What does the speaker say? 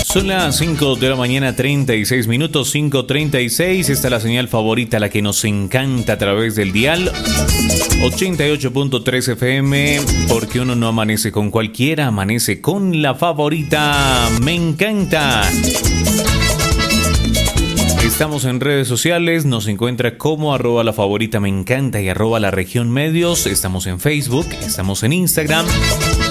Son las 5 de la mañana, 36 minutos, 5:36. Esta es la señal favorita, la que nos encanta a través del dial 88.3 FM, porque uno no amanece con cualquiera, amanece con la favorita. Me encanta. Estamos en redes sociales, nos encuentra como @la favorita me encanta y @la región medios. Estamos en Facebook, estamos en Instagram.